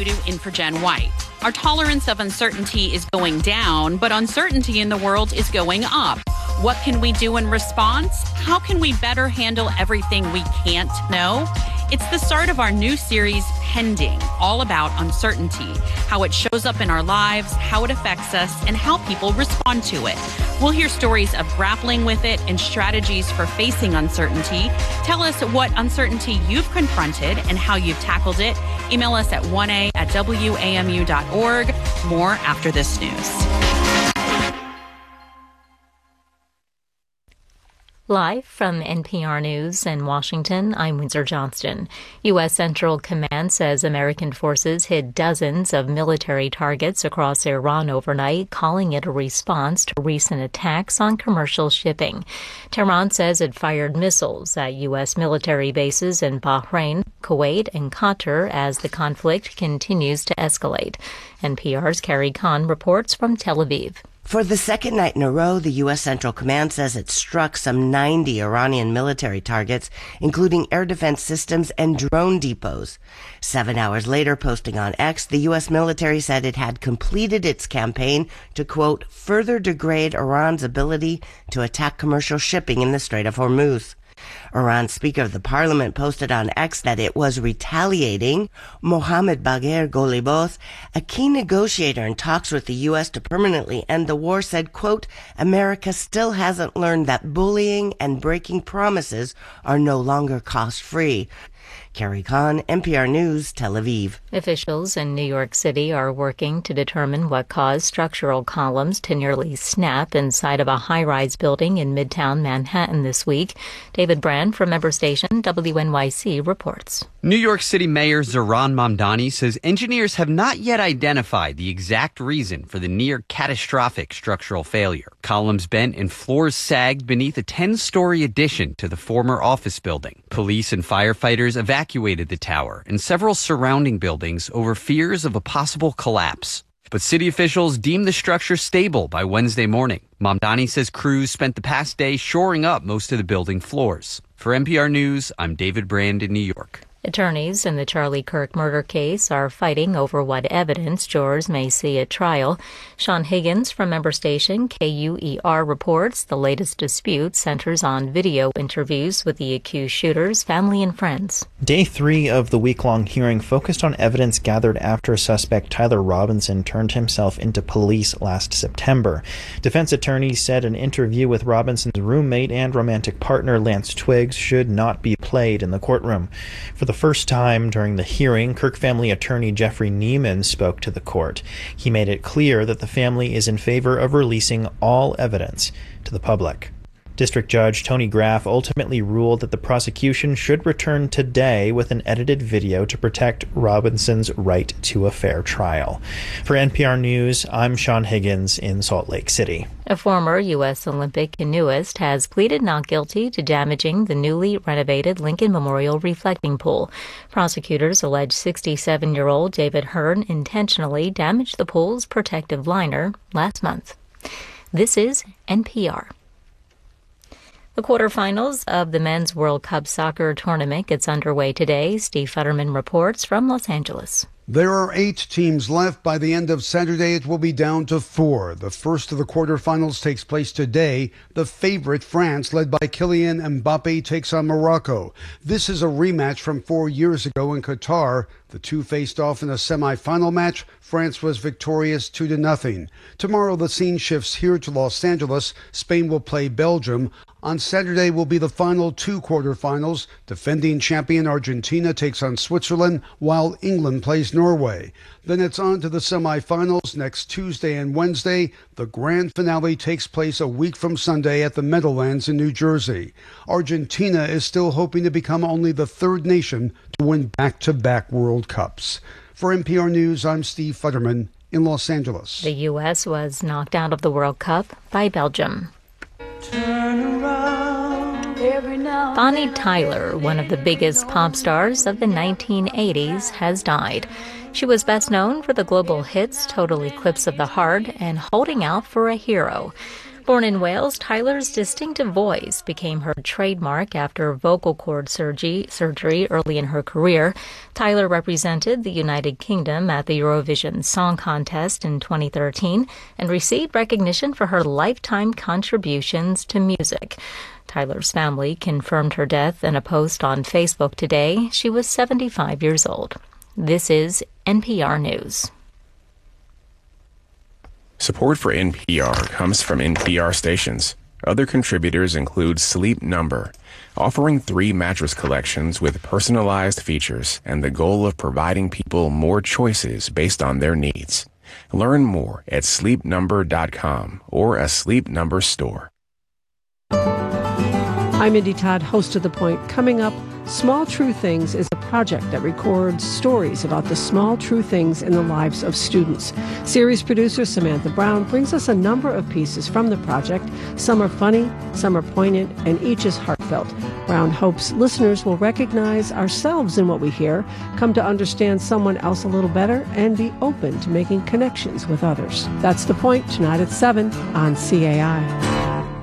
Abudu in for Jen White. Our tolerance of uncertainty is going down, but uncertainty in the world is going up. What can we do in response? How can we better handle everything we can't know? It's the start of our new series, Pending, all about uncertainty, how it shows up in our lives, how it affects us, and how people respond to it. We'll hear stories of grappling with it and strategies for facing uncertainty. Tell us what uncertainty you've confronted and how you've tackled it. Email us at 1a@wamu.org. More after this news. Live from NPR News in Washington, I'm Windsor Johnston. U.S. Central Command says American forces hit dozens of military targets across Iran overnight, calling it a response to recent attacks on commercial shipping. Tehran says it fired missiles at U.S. military bases in Bahrain, Kuwait, and Qatar as the conflict continues to escalate. NPR's Carrie Kahn reports from Tel Aviv. For the second night in a row, the U.S. Central Command says it struck some 90 Iranian military targets, including air defense systems and drone depots. 7 hours later, posting on X, the U.S. military said it had completed its campaign to, quote, further degrade Iran's ability to attack commercial shipping in the Strait of Hormuz. Iran's Speaker of the Parliament posted on X that it was retaliating. Mohammad Bagher Ghalibaf, a key negotiator in talks with the U.S. to permanently end the war, said, quote, America still hasn't learned that bullying and breaking promises are no longer cost-free. Carrie Kahn, NPR News, Tel Aviv. Officials in New York City are working to determine what caused structural columns to nearly snap inside of a high-rise building in Midtown Manhattan this week. David Brand from member station WNYC reports. New York City Mayor Zohran Mamdani says engineers have not yet identified the exact reason for the near-catastrophic structural failure. Columns bent and floors sagged beneath a 10-story addition to the former office building. Police and firefighters evacuated the tower and several surrounding buildings over fears of a possible collapse. But city officials deemed the structure stable by Wednesday morning. Mamdani says crews spent the past day shoring up most of the building floors. For NPR News, I'm David Brand in New York. Attorneys in the Charlie Kirk murder case are fighting over what evidence jurors may see at trial. Sean Higgins from member station KUER reports the latest dispute centers on video interviews with the accused shooters, family, and friends. Day 3 of the week-long hearing focused on evidence gathered after suspect Tyler Robinson turned himself into police last September. Defense attorneys said an interview with Robinson's roommate and romantic partner, Lance Twiggs, should not be played in the courtroom. For the first time during the hearing, Kirk family attorney Jeffrey Neiman spoke to the court. He made it clear that the family is in favor of releasing all evidence to the public. District Judge Tony Graff ultimately ruled that the prosecution should return today with an edited video to protect Robinson's right to a fair trial. For NPR News, I'm Sean Higgins in Salt Lake City. A former U.S. Olympic canoeist has pleaded not guilty to damaging the newly renovated Lincoln Memorial reflecting pool. Prosecutors allege 67-year-old David Hearn intentionally damaged the pool's protective liner last month. This is NPR. The quarterfinals of the Men's World Cup soccer tournament gets underway today. Steve Futterman reports from Los Angeles. There are 8 teams left. By the end of Saturday, it will be down to 4. The first of the quarterfinals takes place today. The favorite, France, led by Kylian Mbappe, takes on Morocco. This is a rematch from 4 years ago in Qatar. The two faced off in a semifinal match. France was victorious 2-0. Tomorrow, the scene shifts here to Los Angeles. Spain will play Belgium. On Saturday will be the final 2 quarterfinals. Defending champion Argentina takes on Switzerland, while England plays Norway. Then it's on to the semifinals next Tuesday and Wednesday. The grand finale takes place a week from Sunday at the Meadowlands in New Jersey. Argentina is still hoping to become only the 3rd nation to win back-to-back World Cups. For NPR News, I'm Steve Futterman in Los Angeles. The U.S. was knocked out of the World Cup by Belgium. Bonnie Tyler, one of the biggest pop stars of the 1980s, has died. She was best known for the global hits Total Eclipse of the Heart and Holding Out for a Hero. Born in Wales, Tyler's distinctive voice became her trademark after vocal cord surgery early in her career. Tyler represented the United Kingdom at the Eurovision Song Contest in 2013 and received recognition for her lifetime contributions to music. Tyler's family confirmed her death in a post on Facebook today. She was 75 years old. This is NPR News. Support for NPR comes from NPR stations. Other contributors include Sleep Number, offering 3 mattress collections with personalized features and the goal of providing people more choices based on their needs. Learn more at sleepnumber.com or a Sleep Number store. I'm Indy Todd, host of The Point. Coming up, Small True Things is a project that records stories about the small true things in the lives of students. Series producer Samantha Brown brings us a number of pieces from the project. Some are funny, some are poignant, and each is heartfelt. Brown hopes listeners will recognize ourselves in what we hear, come to understand someone else a little better, and be open to making connections with others. That's The Point, tonight at 7 on CAI.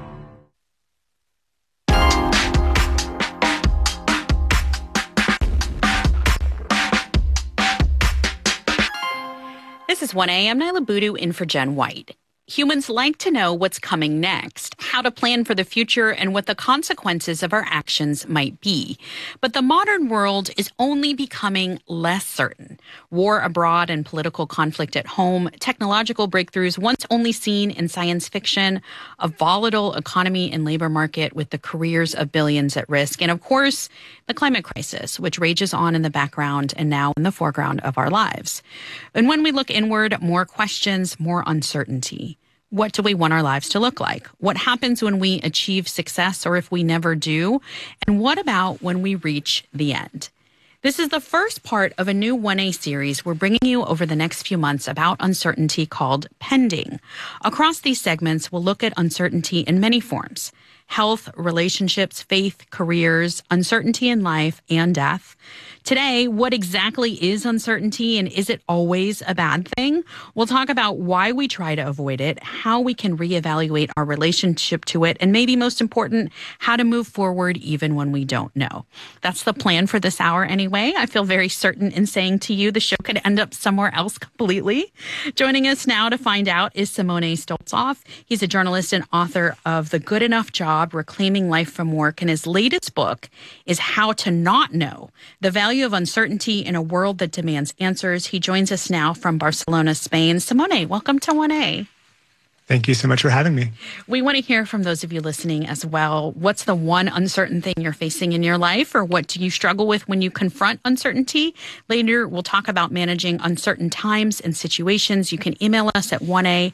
This is 1A. I'm Nyla Boodoo in for Jen White. Humans like to know what's coming next, how to plan for the future, and what the consequences of our actions might be. But the modern world is only becoming less certain. War abroad and political conflict at home, technological breakthroughs once only seen in science fiction, a volatile economy and labor market with the careers of billions at risk, and of course, the climate crisis, which rages on in the background and now in the foreground of our lives. And when we look inward, more questions, more uncertainty. What do we want our lives to look like? What happens when we achieve success or if we never do? And what about when we reach the end? This is the first part of a new 1A series we're bringing you over the next few months about uncertainty called Pending. Across these segments, we'll look at uncertainty in many forms: health, relationships, faith, careers, uncertainty in life, and death. Today, what exactly is uncertainty, and is it always a bad thing? We'll talk about why we try to avoid it, how we can reevaluate our relationship to it, and maybe most important, how to move forward even when we don't know. That's the plan for this hour anyway. I feel very certain in saying to you the show could end up somewhere else completely. Joining us now to find out is Simone Stolzoff. He's a journalist and author of The Good Enough Job, Reclaiming Life from Work, and his latest book is How to Not Know, The Value of Uncertainty in a World That Demands Answers. He joins us now from Barcelona, Spain. Simone, welcome to 1A. Thank you so much for having me. We want to hear from those of you listening as well. What's the one uncertain thing you're facing in your life, or what do you struggle with when you confront uncertainty? Later, we'll talk about managing uncertain times and situations. You can email us at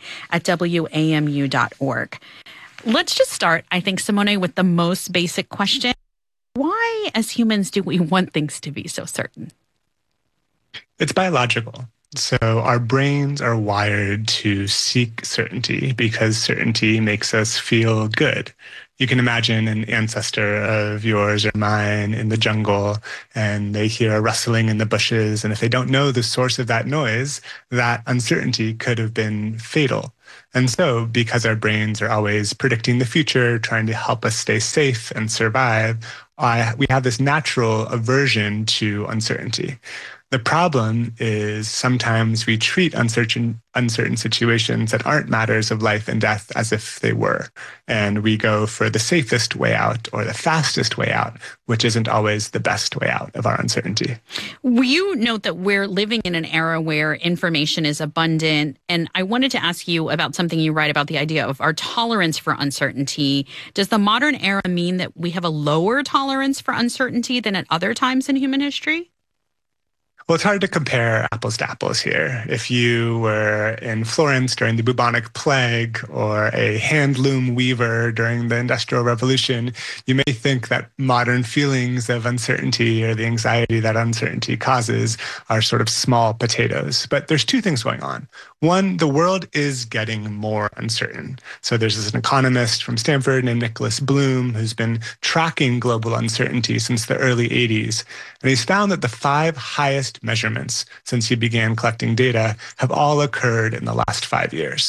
1a@wamu.org. Let's just start, I think, Simone, with the most basic question. Why, as humans, do we want things to be so certain? It's biological. So our brains are wired to seek certainty because certainty makes us feel good. You can imagine an ancestor of yours or mine in the jungle, and they hear a rustling in the bushes. And if they don't know the source of that noise, that uncertainty could have been fatal. And so, because our brains are always predicting the future, trying to help us stay safe and survive, we have this natural aversion to uncertainty. The problem is sometimes we treat uncertain situations that aren't matters of life and death as if they were. And we go for the safest way out or the fastest way out, which isn't always the best way out of our uncertainty. You note that we're living in an era where information is abundant. And I wanted to ask you about something you write about, the idea of our tolerance for uncertainty. Does the modern era mean that we have a lower tolerance for uncertainty than at other times in human history? Well, it's hard to compare apples to apples here. If you were in Florence during the bubonic plague or a hand loom weaver during the Industrial Revolution, you may think that modern feelings of uncertainty or the anxiety that uncertainty causes are sort of small potatoes. But there's two things going on. One, the world is getting more uncertain. So there's an economist from Stanford named Nicholas Bloom who's been tracking global uncertainty since the early 80s. And he's found that the 5 highest measurements since he began collecting data have all occurred in the last 5 years.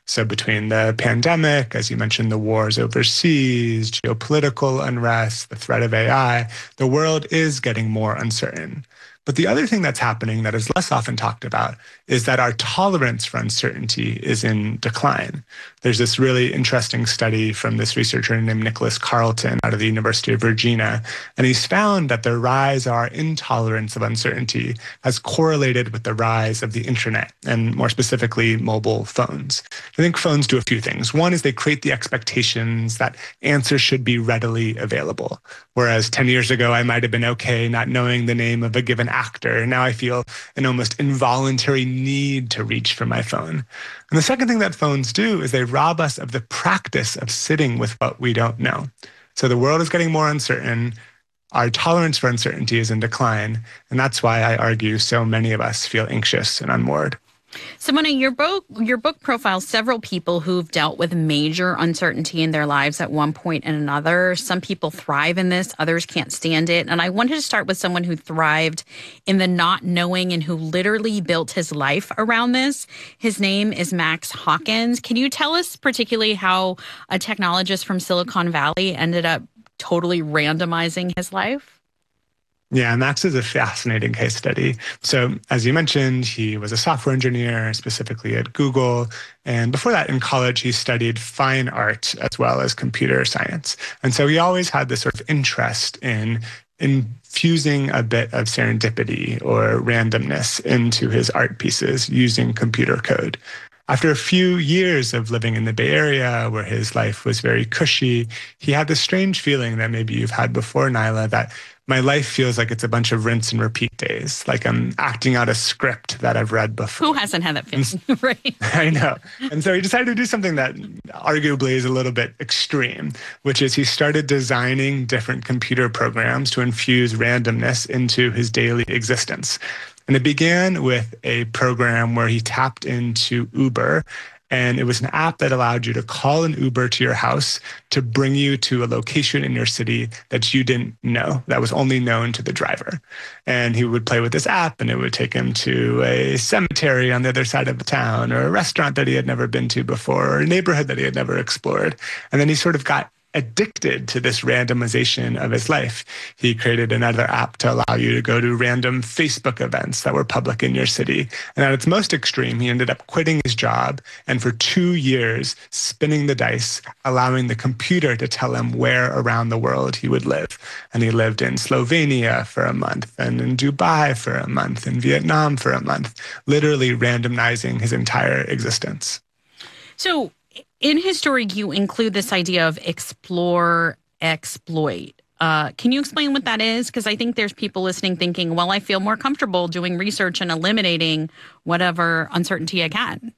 So between the pandemic, as you mentioned, the wars overseas, geopolitical unrest, the threat of AI, the world is getting more uncertain. But the other thing that's happening that is less often talked about is that our tolerance for uncertainty is in decline. There's this really interesting study from this researcher named Nicholas Carlton out of the University of Virginia, and he's found that the rise of our intolerance of uncertainty has correlated with the rise of the internet, and more specifically, mobile phones. I think phones do a few things. One is they create the expectations that answers should be readily available. Whereas 10 years ago, I might have been okay not knowing the name of a given actor. Now I feel an almost involuntary need to reach for my phone. And the second thing that phones do is they rob us of the practice of sitting with what we don't know. So the world is getting more uncertain. Our tolerance for uncertainty is in decline. And that's why I argue so many of us feel anxious and unmoored. Simone, your book profiles several people who've dealt with major uncertainty in their lives at one point and another. Some people thrive in this, others can't stand it. And I wanted to start with someone who thrived in the not knowing and who literally built his life around this. His name is Max Hawkins. Can you tell us particularly how a technologist from Silicon Valley ended up totally randomizing his life? Yeah, Max is a fascinating case study. So as you mentioned, he was a software engineer, specifically at Google. And before that, in college, he studied fine art as well as computer science. And so he always had this sort of interest in infusing a bit of serendipity or randomness into his art pieces using computer code. After a few years of living in the Bay Area, where his life was very cushy, he had this strange feeling that maybe you've had before, Nyla, that my life feels like it's a bunch of rinse and repeat days, like I'm acting out a script that I've read before. Who hasn't had that feeling, right? I know. And so he decided to do something that arguably is a little bit extreme, which is he started designing different computer programs to infuse randomness into his daily existence. And it began with a program where he tapped into Uber. And it was an app that allowed you to call an Uber to your house to bring you to a location in your city that you didn't know, that was only known to the driver. And he would play with this app, and it would take him to a cemetery on the other side of the town, or a restaurant that he had never been to before, or a neighborhood that he had never explored. And then he sort of got addicted to this randomization of his life. He created another app to allow you to go to random Facebook events that were public in your city. And at its most extreme, he ended up quitting his job and for 2 years spinning the dice, allowing the computer to tell him where around the world he would live. And he lived in Slovenia for a month, and in Dubai for a month, in Vietnam for a month, literally randomizing his entire existence. So in his story, you include this idea of explore, exploit. Can you explain what that is? Because I think there's people listening thinking, well, I feel more comfortable doing research and eliminating whatever uncertainty I can.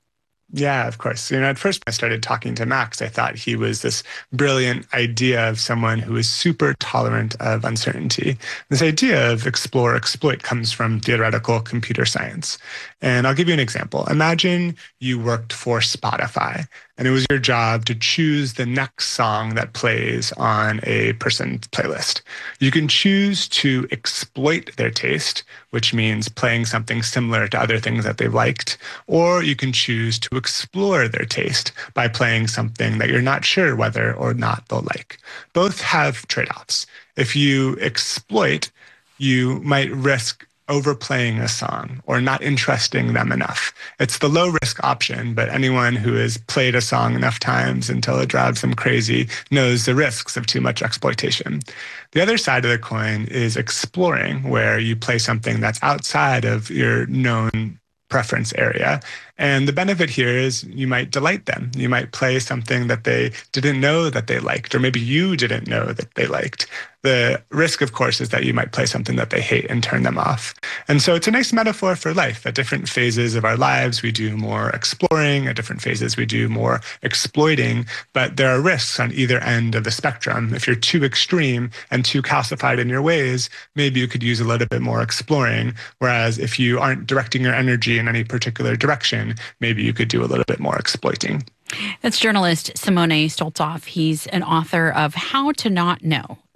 Yeah, of course. At first I started talking to Max, I thought he was this brilliant idea of someone who is super tolerant of uncertainty. This idea of explore, exploit comes from theoretical computer science. And I'll give you an example. Imagine you worked for Spotify, and it was your job to choose the next song that plays on a person's playlist. You can choose to exploit their taste, which means playing something similar to other things that they've liked, or you can choose to explore their taste by playing something that you're not sure whether or not they'll like. Both have trade-offs. If you exploit, you might risk overplaying a song or not interesting them enough. It's the low-risk option, but anyone who has played a song enough times until it drives them crazy knows the risks of too much exploitation. The other side of the coin is exploring, where you play something that's outside of your known preference area. And the benefit here is you might delight them. You might play something that they didn't know that they liked, or maybe you didn't know that they liked. The risk, of course, is that you might play something that they hate and turn them off. And so it's a nice metaphor for life. At different phases of our lives, we do more exploring. At different phases, we do more exploiting. But there are risks on either end of the spectrum. If you're too extreme and too calcified in your ways, maybe you could use a little bit more exploring. Whereas if you aren't directing your energy in any particular direction, maybe you could do a little bit more exploiting. That's journalist Simone Stolzoff. He's an author of How to Not Know,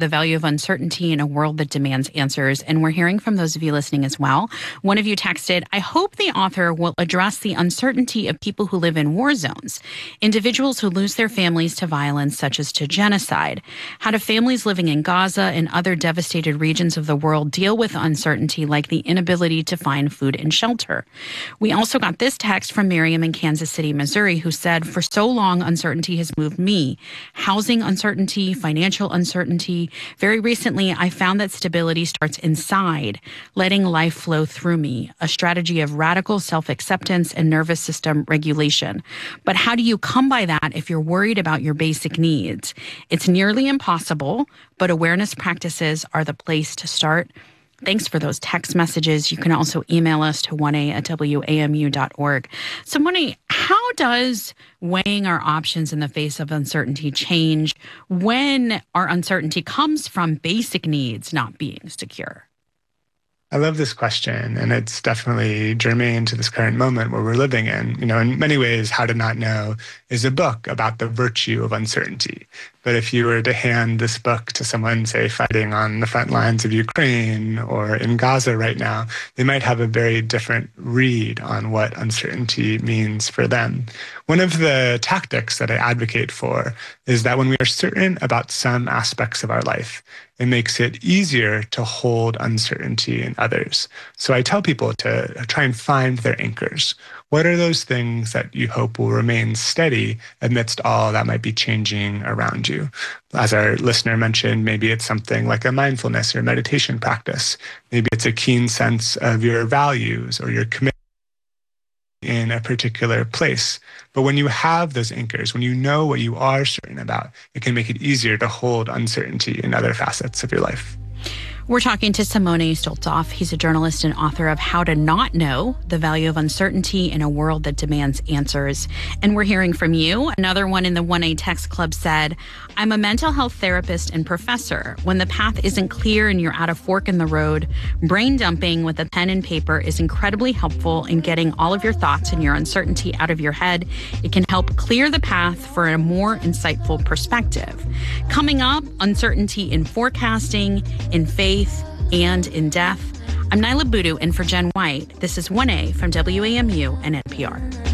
the value of uncertainty in a world that demands answers. And we're hearing from those of you listening as well. One of you texted, I hope the author will address the uncertainty of people who live in war zones, individuals who lose their families to violence, such as to genocide. How do families living in Gaza and other devastated regions of the world deal with uncertainty like the inability to find food and shelter? We also got this text from Miriam in Kansas City, Missouri, who said, for so long, uncertainty has moved me. Housing uncertainty, financial uncertainty. Very recently, I found that stability starts inside, letting life flow through me, a strategy of radical self-acceptance and nervous system regulation. But how do you come by that if you're worried about your basic needs? It's nearly impossible, but awareness practices are the place to start. Thanks for those text messages. You can also email us to 1a@wamu.org. So, Moni, how does weighing our options in the face of uncertainty change when our uncertainty comes from basic needs not being secure? I love this question, and it's definitely germane to this current moment where we're living in. In many ways, How to Not Know is a book about the virtue of uncertainty. But if you were to hand this book to someone, say, fighting on the front lines of Ukraine or in Gaza right now, they might have a very different read on what uncertainty means for them. One of the tactics that I advocate for is that when we are certain about some aspects of our life, it makes it easier to hold uncertainty in others. So I tell people to try and find their anchors. What are those things that you hope will remain steady amidst all that might be changing around you? As our listener mentioned, maybe it's something like a mindfulness or meditation practice. Maybe it's a keen sense of your values or your commitment in a particular place. But when you have those anchors, when you know what you are certain about, it can make it easier to hold uncertainty in other facets of your life. We're talking to Simone Stoltzoff. He's a journalist and author of How to Not Know, the Value of Uncertainty in a World That Demands Answers. And we're hearing from you. Another one in the 1A Text Club said, I'm a mental health therapist and professor. When the path isn't clear and you're at a fork in the road, brain dumping with a pen and paper is incredibly helpful in getting all of your thoughts and your uncertainty out of your head. It can help clear the path for a more insightful perspective. Coming up, uncertainty in forecasting, in faith, and in death. I'm Nyla Boodoo in for Jen White. This is 1A from WAMU and NPR.